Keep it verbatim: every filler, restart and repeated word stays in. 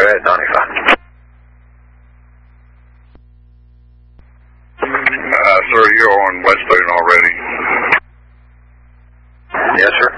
ahead, ninety-five. Uh, sir, you're on West Lane already. Yes, sir.